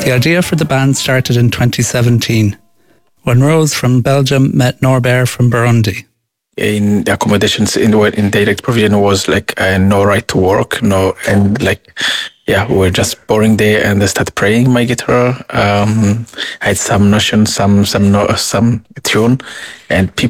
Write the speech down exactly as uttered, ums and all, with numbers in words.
The idea for the band started in twenty seventeen, when Rose from Belgium met Norbert from Burundi. In the accommodations in in direct provision was like uh, no right to work, no, and like yeah, we were just boring there, and I started playing my guitar. Um, I had some notion, some some no, some tune, and people.